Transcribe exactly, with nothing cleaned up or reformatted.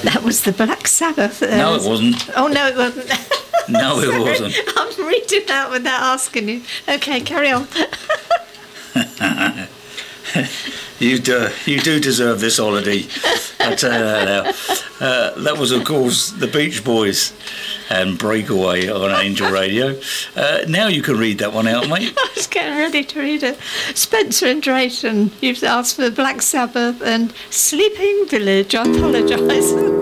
That was the Black Sabbath. Uh, No, it wasn't. Oh, no, it wasn't. No, it wasn't. I'm reading that without asking you. Okay, carry on. You do, you do deserve this holiday. I tell you that now. Uh, that was, of course, the Beach Boys and Breakaway on Angel Radio. Uh, now you can read that one out, mate. I was getting ready to read it. Spencer and Drayton, you've asked for Black Sabbath and Sleeping Village. I apologise.